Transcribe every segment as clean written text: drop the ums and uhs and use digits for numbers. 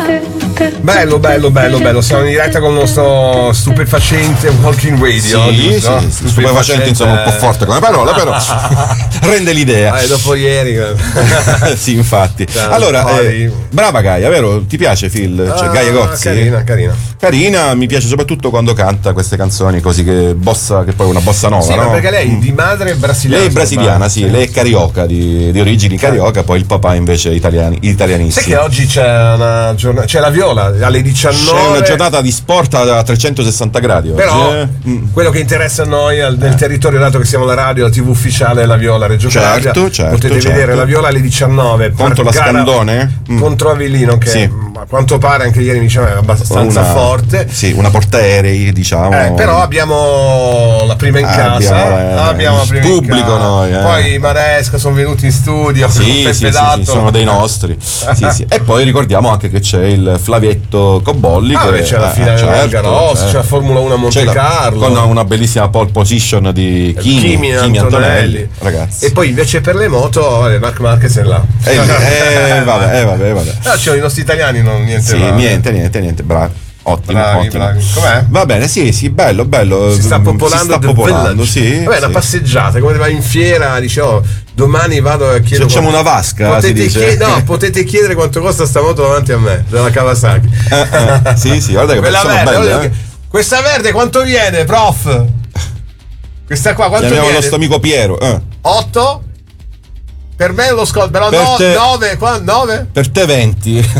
Bello. Siamo in diretta con il nostro stupefacente Walking Radio. Sì, stupefacente insomma un po' forte come parola, però rende l'idea. Dopo ieri. Sì, infatti. Allora, brava Gaia, vero? Ti piace Phil? Cioè, Gaia Gozzi? Carina, mi piace soprattutto quando canta queste canzoni così che poi è una bossa nova, sì, no? Perché lei di madre è brasiliana. Lei è brasiliana, sì, lei è carioca di origini carioca, poi il papà invece italianissimo. Sai che oggi c'è una giornata, c'è la Viola alle 19. C'è una giornata di sport a 360 gradi oggi. Però quello che interessa a noi del territorio, dato che siamo la radio, la TV ufficiale è la Viola Reggio Calabria. Potete vedere la Viola alle 19 contro la Scandone, contro Avellino, che a quanto pare anche ieri mi diceva è abbastanza forte. Sì, una portaerei, diciamo. Però abbiamo la prima in casa, abbiamo la prima pubblico in casa. noi. Poi Maresca sono venuti in studio. Sì, sono dei nostri. Sì. E poi ricordiamo anche che c'è il Flavietto Cobolli. C'è la finale del Garros, c'è la Formula 1 a Monte Carlo. Con una bellissima pole position di Kimi Antonelli, ragazzi. E poi invece per le moto, Marc Marquez è là. Vabbè. C'erano i nostri italiani, non niente. Sì, niente, bravi. Ottimo. Com'è? Va bene, sì, bello. Si sta popolando, sì. Vabbè, una passeggiata, come vai in fiera, dici domani vado a chiedere. Facciamo una vasca, potete chiedere quanto costa sta moto davanti a me, della Kawasaki. Sì, guarda che quella persona verde, bella. Questa verde quanto viene, prof? Questa qua quanto viene? Chiamiamo il nostro amico Piero. 8? Per me lo sconto, però 9? Per te 20.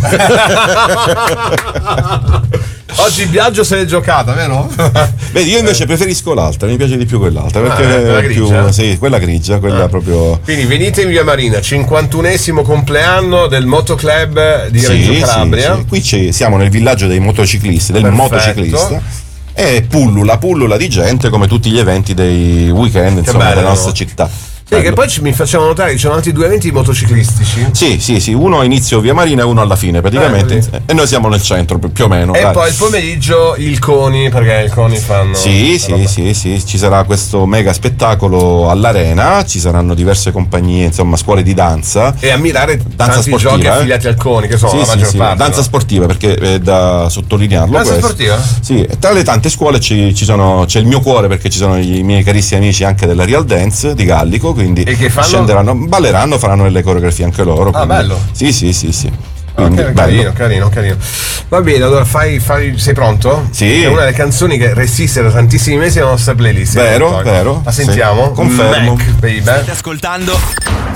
Oggi il viaggio se l'è giocata, vero? Vedi, io invece preferisco l'altra, mi piace di più quell'altra, perché quella grigia? Quella grigia, quella proprio. Quindi venite in Via Marina, 51esimo compleanno del Motoclub di Reggio Calabria. Sì. Qui siamo nel villaggio dei motociclisti, del motociclista. E pullula di gente come tutti gli eventi dei weekend della nostra città. Sì, che poi mi facciamo notare che ci sono altri 2 eventi motociclistici. Sì, uno a inizio Via Marina e uno alla fine praticamente. E noi siamo nel centro più o meno. E poi il pomeriggio il CONI, perché il CONI fanno. Sì, ci sarà questo mega spettacolo all'Arena, ci saranno diverse compagnie, insomma, scuole di danza. E ammirare tanti sportiva, giochi affiliati al CONI, che sono la maggior parte. Danza sportiva, perché è da sottolinearlo. Danza sportiva? Sì, tra le tante scuole c'è il mio cuore, perché ci sono i miei carissimi amici anche della Real Dance di Gallico, quindi scenderanno, balleranno, faranno le coreografie anche loro. Ah, bello. Sì. Okay, carino. Va bene, allora sei pronto? Sì. È una delle canzoni che resiste da tantissimi mesi nella nostra playlist. Vero. La sentiamo? Sì. Confermo. Mac, baby. State ascoltando